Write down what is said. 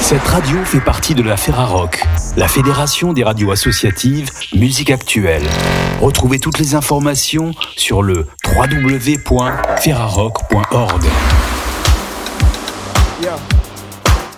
Cette radio fait partie de la Ferrarock, la fédération des radios associatives musique actuelle. Retrouvez toutes les informations sur le www.ferrarock.org. Yeah.